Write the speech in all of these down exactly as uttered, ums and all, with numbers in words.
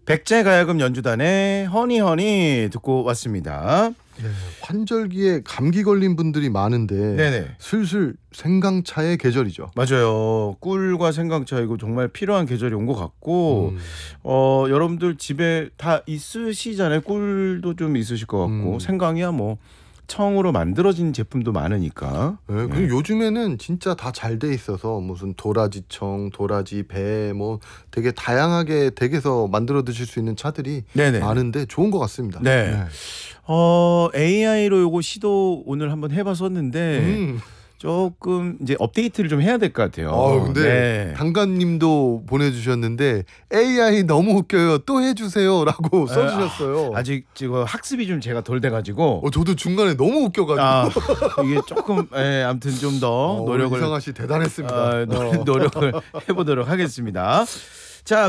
백제가야금 연주단의 허니허니 듣고 왔습니다. 네, 환절기에 감기 걸린 분들이 많은데 네네. 슬슬 생강차의 계절이죠. 맞아요. 꿀과 생강차 이거 정말 필요한 계절이 온 것 같고 음. 어, 여러분들 집에 다 있으시잖아요. 꿀도 좀 있으실 것 같고 음. 생강이야 뭐 청으로 만들어진 제품도 많으니까. 네, 그리고 네. 요즘에는 진짜 다 잘 돼 있어서 무슨 도라지청, 도라지 배 뭐 되게 다양하게 댁에서 만들어 드실 수 있는 차들이 네네. 많은데 좋은 것 같습니다. 네. 네. 어, 에이아이로 요거 시도 오늘 한번 해봤었는데 음. 조금 이제 업데이트를 좀 해야 될 것 같아요. 어, 근데 네. 당관님도 보내주셨는데 에이아이 너무 웃겨요. 또 해주세요라고 써주셨어요. 아, 아직 지금 학습이 좀 제가 덜 돼가지고. 어, 저도 중간에 너무 웃겨가지고. 아, 이게 조금 예, 아무튼 좀 더 어, 노력을 이상하 씨 대단했습니다. 아, 노, 어. 노력을 해보도록 하겠습니다. 자,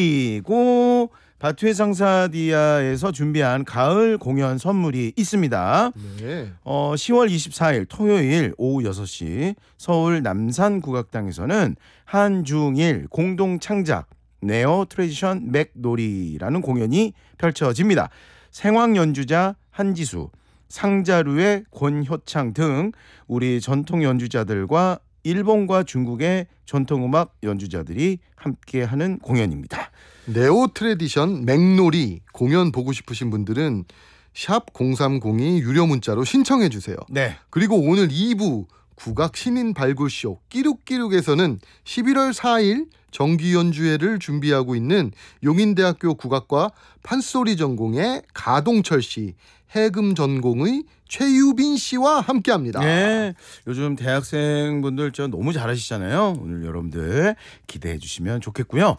그리고 바투의 상사디아에서 준비한 가을 공연 선물이 있습니다. 네. 어, 시월 이십사일 토요일 오후 여섯 시 서울 남산국악당에서는 한중일 공동 창작 네오 트레디션 맥놀이라는 공연이 펼쳐집니다. 생황 연주자 한지수, 상자루의 권효창 등 우리 전통 연주자들과 일본과 중국의 전통음악 연주자들이 함께하는 공연입니다. 네오 트레디션 맥놀이 공연 보고 싶으신 분들은 샵 공삼공이 유료 문자로 신청해 주세요. 네. 그리고 오늘 이 부 국악 신인 발굴쇼 끼룩끼룩에서는 십일월 사일 정기 연주회를 준비하고 있는 용인대학교 국악과 판소리 전공의 가동철 씨, 해금 전공의 최유빈 씨와 함께합니다. 네, 요즘 대학생분들 저 너무 잘하시잖아요. 오늘 여러분들 기대해 주시면 좋겠고요.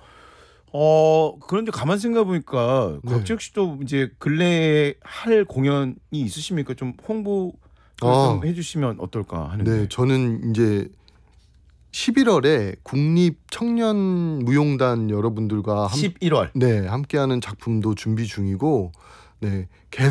어, 그런데 가만 생각해 보니까 네. 곽재욱 씨도 이제 근래에 할 공연이 있으십니까? 좀 홍보 아. 좀 해주시면 어떨까 하는데. 네, 저는 이제 십일월에 국립 청년 무용단 여러분들과 함, 십일월. 네, 함께하는 작품도 준비 중이고, 네,